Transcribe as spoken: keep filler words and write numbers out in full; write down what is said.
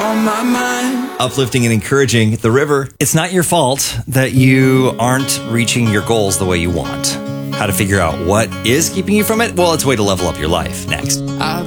on my mind. Uplifting and encouraging The River. It's not your fault that you aren't reaching your goals the way you want. How to figure out what is keeping you from it? Well, it's a way to level up your life. Next. I